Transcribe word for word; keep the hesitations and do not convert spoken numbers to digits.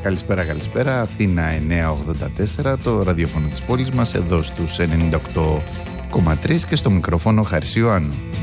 καλησπέρα, καλησπέρα. Αθήνα εννιακόσια ογδόντα τέσσερα, το ραδιόφωνο της πόλης μας, εδώ στους ενενήντα οκτώ κόμμα τρία και στο μικρόφωνο Χαρσίου Άννου.